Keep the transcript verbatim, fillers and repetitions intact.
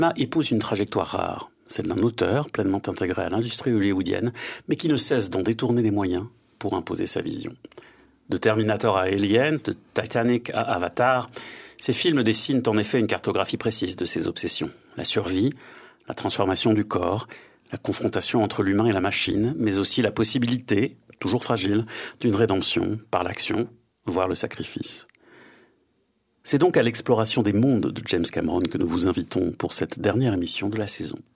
Ma épouse une trajectoire rare, celle d'un auteur pleinement intégré à l'industrie hollywoodienne, mais qui ne cesse d'en détourner les moyens pour imposer sa vision. De Terminator à Aliens, de Titanic à Avatar, ces films dessinent en effet une cartographie précise de ses obsessions. La survie, la transformation du corps, la confrontation entre l'humain et la machine, mais aussi la possibilité, toujours fragile, d'une rédemption par l'action, voire le sacrifice. C'est donc à l'exploration des mondes de James Cameron que nous vous invitons pour cette dernière émission de la saison.